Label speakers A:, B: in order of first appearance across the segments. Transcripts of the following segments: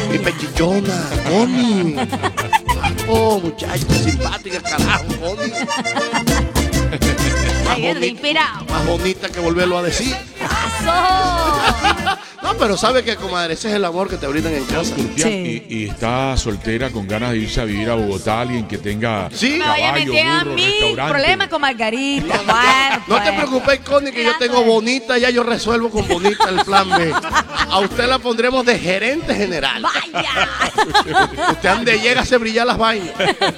A: Mi pechichona, Connie. Oh, muchacha, simpática, carajo, Connie.
B: Ay, es inspirado.
A: Más bonita que volverlo a decir.
B: ¡Pasó!
A: No, pero sabe que, comadre, ese es el amor que te brindan en casa.
B: Sí.
C: Y está soltera con ganas de irse a vivir a Bogotá, alguien que tenga
A: Sí.
B: Me vaya a
C: caballo,
B: meter a
C: burro,
B: mí
C: restaurante.
B: problema con Margarita. Bueno,
A: No te
B: pues.
A: preocupes, Connie, que yo tengo Bonita, ya yo resuelvo con Bonita el plan B. A usted la pondremos de gerente general.
B: ¡Vaya!
A: Usted ande llega a hacer brillar las vainas.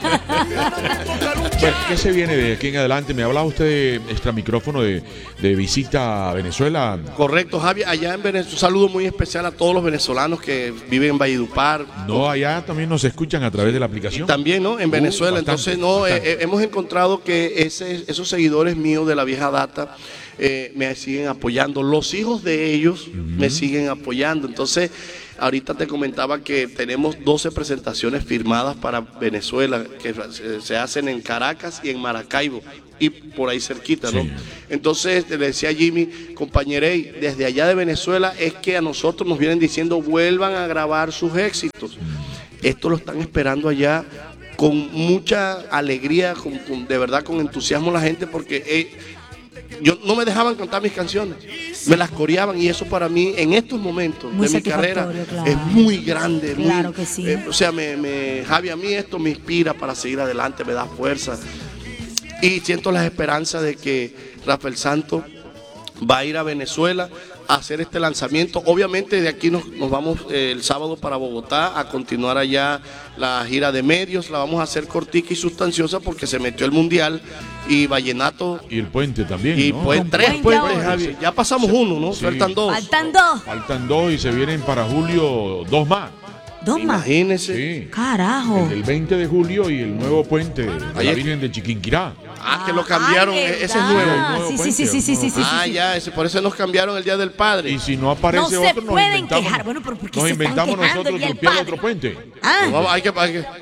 C: Bueno, ¿qué se viene de aquí en adelante? Me hablaba usted de extra micrófono de visita a Venezuela.
A: Correcto, Javi, allá en Venezuela, un saludo muy especial a todos los venezolanos que viven en Valledupar.
C: No, allá también nos escuchan a través de la aplicación.
A: También, ¿no? En Venezuela.
C: Bastante,
A: Entonces, no,
C: bastante.
A: hemos encontrado que esos seguidores míos de la vieja data me siguen apoyando. Los hijos de ellos me siguen apoyando. Entonces, ahorita te comentaba que tenemos 12 presentaciones firmadas para Venezuela que se hacen en Caracas y en Maracaibo y por ahí cerquita, ¿no?
C: Sí.
A: Entonces le decía a Jimmy, compañerey, desde allá de Venezuela es que a nosotros nos vienen diciendo vuelvan a grabar sus éxitos. Esto lo están esperando allá con mucha alegría, de verdad con entusiasmo la gente porque yo no me dejaban cantar mis canciones, me las coreaban y eso para mí en estos momentos
B: Muy
A: de mi carrera
B: satisfactorio, claro.
A: es muy grande.
B: Claro
A: muy,
B: que sí.
A: o sea, Javi, a mí esto me inspira para seguir adelante, me da fuerza y siento la esperanza de que Rafael Santos va a ir a Venezuela a hacer este lanzamiento. Obviamente de aquí nos vamos el sábado para Bogotá a continuar allá la gira de medios. La vamos a hacer cortica y sustanciosa porque se metió el Mundial y Vallenato.
C: Y el puente también,
A: Y
C: ¿no?
A: pues
B: Con
A: 3
B: puente
A: puentes,
B: ahora.
A: Javi. Ya pasamos uno, ¿no?
C: Sí.
A: Faltan 2.
B: Faltan dos.
C: Faltan 2 y se vienen para julio 2 más.
B: Dos más.
A: Imagínense.
C: Sí.
B: Carajo.
C: El 20 de julio y el nuevo puente de
A: Ahí
C: la
A: es.
C: Virgen de Chiquinquirá.
A: Ah, que lo cambiaron.
B: Ay,
A: Ese es
B: ¿verdad?
A: nuevo.
C: nuevo
B: Sí, sí,
C: puente,
B: sí, sí, sí, sí, sí,
A: Ah,
B: sí.
A: ya, por eso nos cambiaron el Día del Padre.
C: Y si no aparece
B: No se
C: otro, nos
B: pueden
C: inventamos,
B: quejar. Bueno, pero ¿por qué
C: nos
B: se están
C: inventamos
B: quejando
C: nosotros
B: el Día del
C: truquear
B: Padre?
C: otro puente.
B: Ah,
A: Vamos, hay que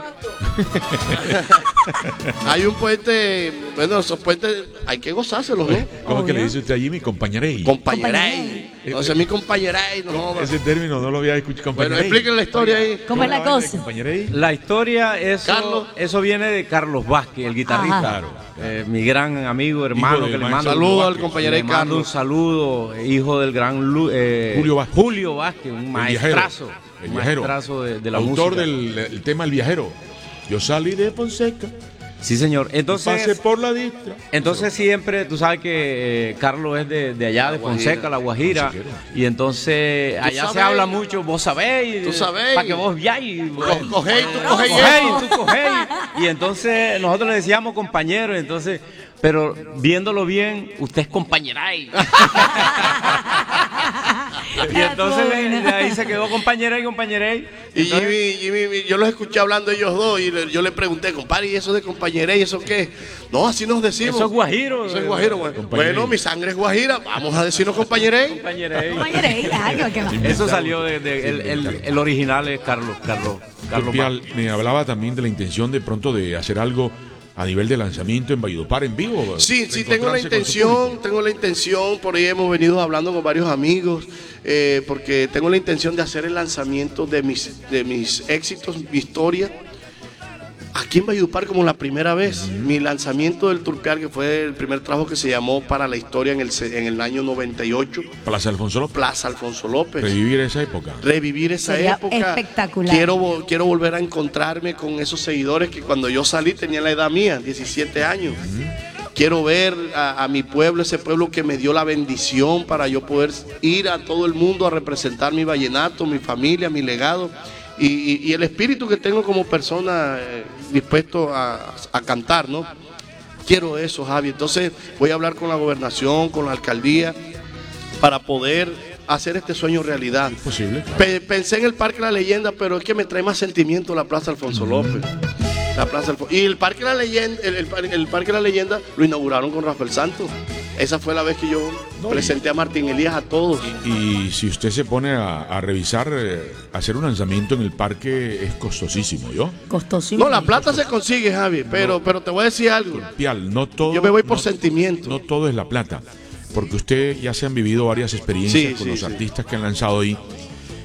A: hay un puente, bueno, esos puentes hay que gozárselos, ¿no?
C: ¿Cómo es que le
B: Obvio.
C: dice usted allí, mi compañerey?
A: Compañerey. No sé, mi compañerey, no.
C: Ese término no lo había escuchado.
A: Bueno,
C: Compañerey.
A: explíquenle la historia ahí.
B: ¿cómo es la
C: vaina de
B: cosa?
C: compañerey?
D: La historia,
A: Carlos.
D: eso viene de Carlos Vázquez, el guitarrista.
C: Claro.
D: Mi gran amigo, hermano,
C: del
D: que le
C: maestro
D: mando
A: Saludo al
C: Vázquez.
A: compañero
D: le mando un
A: Carlos.
D: saludo, hijo del gran
C: Julio Vázquez.
D: un
C: El
D: maestrazo.
C: viajero. El
D: Un
C: viajero.
D: maestrazo de la
C: Autor
D: música.
C: del tema El Viajero. Yo salí de Fonseca,
D: Sí, señor.
C: pasé
D: Entonces,
C: por la distra.
D: siempre, tú sabes que Carlos es de allá, de
A: Guajira.
D: Fonseca, La Guajira.
C: Fonsequero.
D: Y entonces allá se
A: sabés.
D: habla mucho, vos sabéis.
A: Tú sabéis.
D: Para que vos viáis.
A: Cogéis, tú cogéis
D: Cogéis,
A: eso.
D: tú cogéis. Y entonces nosotros le decíamos compañeros, entonces, pero viéndolo bien, usted es compañeray. Y entonces de ahí se quedó compañera y compañeray.
A: Y Jimmy, yo los escuché hablando ellos dos y yo le pregunté, compadre, ¿y eso de compañerey, eso qué? No, así nos decimos.
D: Eso es guajiro.
A: Eso es guajiro, güey.
C: Compañerey.
A: Bueno, mi sangre es guajira, vamos a decirnos compañerey.
D: Compañeray.
B: Compañerey, ay, qué mal.
D: Eso salió el original es Carlos
C: Turpial me hablaba también de la intención de pronto de hacer algo a nivel de lanzamiento en Valledupar en vivo.
A: Sí,
C: de
A: tengo la
C: encontrarse con su público.
A: intención, por ahí hemos venido hablando con varios amigos, porque tengo la intención de hacer el lanzamiento de mis éxitos, mi historia, aquí en Valledupar como la primera vez. Mi lanzamiento del Turpial, que fue el primer trabajo que se llamó Para la Historia en el año 98,
C: Plaza Alfonso López.
A: Plaza Alfonso López.
C: Revivir esa época.
A: Revivir esa
B: Sería
A: época.
B: espectacular.
A: Quiero volver a encontrarme con esos seguidores que cuando yo salí tenían la edad mía, 17 años. Quiero ver a mi pueblo, ese pueblo que me dio la bendición para yo poder ir a todo el mundo a representar mi vallenato, mi familia, mi legado y el espíritu que tengo como persona dispuesto a cantar, ¿no? Quiero eso, Javi. Entonces voy a hablar con la gobernación, con la alcaldía, para poder hacer este sueño realidad.
C: Posible.
A: Pensé en el Parque La Leyenda, pero es que me trae más sentimiento la Plaza Alfonso López. Y el Parque La Leyenda, el Parque La Leyenda lo inauguraron con Rafael Santos. Esa fue la vez que yo presenté a Martín Elías a todos.
C: Y si usted se pone a revisar, hacer un lanzamiento en el parque es costosísimo, ¿yo?
B: Costosísimo.
A: No, la plata se consigue, Javi, pero te voy a decir algo.
C: Turpial, no todo.
A: Yo me voy por
C: no-
A: sentimiento.
C: No todo es la plata. Porque usted ya se han vivido varias experiencias
A: Sí,
C: con
A: sí,
C: los
A: sí.
C: artistas que han lanzado ahí.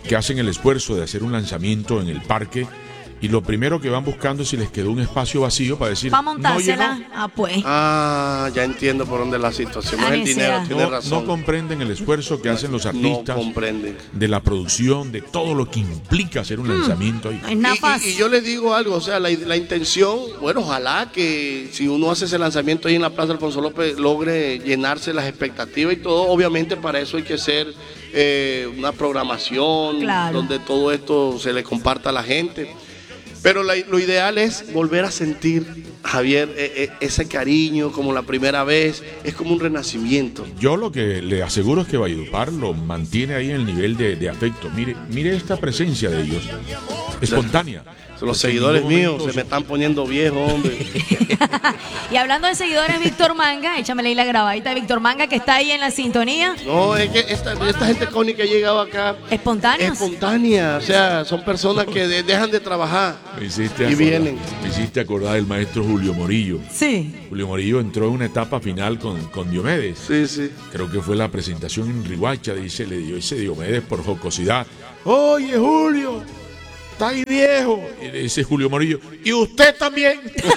C: que hacen el esfuerzo de hacer un lanzamiento en el parque y lo primero que van buscando es si les quedó un espacio vacío para decir,
B: ¿Va a
C: no
B: montársela?
C: llegó.
B: Ah, pues.
A: Ah, ya entiendo por dónde es la situación. No es el dinero, tiene
C: No
A: razón.
C: comprenden el esfuerzo que hacen los artistas,
A: No comprenden.
C: de la producción, de todo lo que implica hacer un lanzamiento ahí.
B: No es nada fácil.
A: Y yo les digo algo, o sea, la intención, bueno, ojalá que si uno hace ese lanzamiento ahí en la Plaza Alfonso López logre llenarse las expectativas y todo. Obviamente para eso hay que hacer una programación
B: Claro.
A: donde todo esto se le comparta a la gente. Pero lo ideal es volver a sentir, Javier, ese cariño como la primera vez, es como un renacimiento.
C: Yo lo que le aseguro es que Valledupar lo mantiene ahí en el nivel de afecto. Mire esta presencia de ellos, espontánea.
A: Los
C: Porque en
A: seguidores
C: ningún
A: míos
C: momento
A: se me están poniendo viejos, hombre.
B: Y hablando de seguidores, Víctor Manga, échame ahí la grabadita de Víctor Manga que está ahí en la sintonía.
A: No, es que esta gente Connie que ha llegado acá
B: Espontáneos.
A: espontánea, o sea, son personas que dejan de trabajar
C: Me hiciste
A: y
C: acordar,
A: vienen.
C: me hiciste acordar del maestro Julio Morillo.
B: Sí.
C: Julio Morillo entró en una etapa final con Diomedes.
A: Sí, sí.
C: Creo que fue la presentación en Riguacha, dice, le dio ese Diomedes por jocosidad. Oye, Julio, está ahí viejo. Y le dice Julio Morillo, y usted también.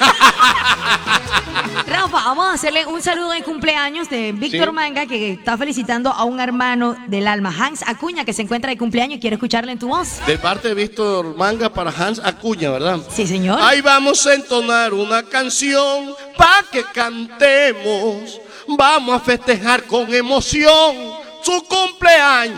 B: Rafa, vamos a hacerle un saludo de cumpleaños de Víctor
A: Sí.
B: Manga, que está felicitando a un hermano del alma, Hans Acuña, que se encuentra de cumpleaños y quiere escucharle en tu voz.
A: De parte de Víctor Manga para Hans Acuña, ¿verdad?
B: Sí, señor.
A: Ahí vamos a entonar una canción pa' que cantemos. Vamos a festejar con emoción su cumpleaños.